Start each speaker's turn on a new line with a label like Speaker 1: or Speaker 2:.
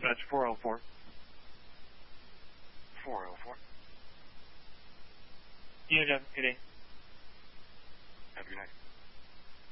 Speaker 1: Dispatch 404.
Speaker 2: 404.
Speaker 1: Jeff, good day.
Speaker 2: Have a good night.